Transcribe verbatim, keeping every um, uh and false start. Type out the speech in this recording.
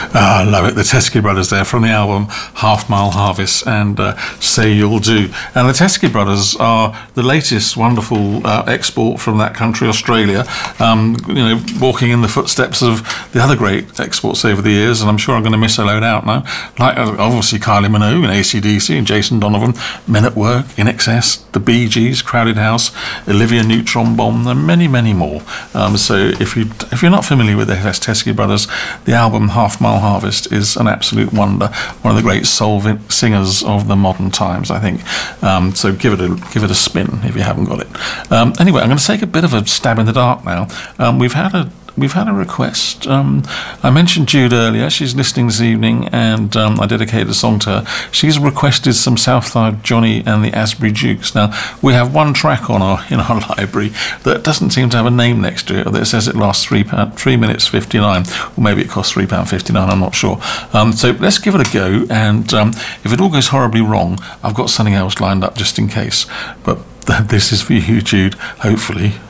Ah, I love it. The Teskey Brothers there from the album Half Mile Harvest and uh, Say You'll Do. And the Teskey Brothers are the latest wonderful uh, export from that country, Australia, um, you know, walking in the footsteps of the other great exports over the years, and I'm sure I'm going to miss a load out now. Like, uh, obviously, Kylie Minogue and A C D C and Jason Donovan, Men at Work, In Excess, The Bee Gees, Crowded House, Olivia Newton-Bomb, and many, many more. Um, so if, you, if you're not familiar with the Teskey Brothers, the album Half Mile Harvest is an absolute wonder. One of the great soul vi- singers of the modern times, I think. Um, so give it a give it a spin if you haven't got it. Um, anyway, I'm going to take a bit of a stab in the dark now. Um, we've had a We've had a request. Um, I mentioned Jude earlier. She's listening this evening, and um, I dedicated a song to her. She's requested some Southside Johnny and the Asbury Jukes. Now, we have one track on our in our library that doesn't seem to have a name next to it, that says it lasts three pound, three minutes fifty-nine, or maybe it costs three pound fifty-nine. I'm not sure. Um, so let's give it a go. And um, if it all goes horribly wrong, I've got something else lined up just in case. But this is for you, Jude. Hopefully.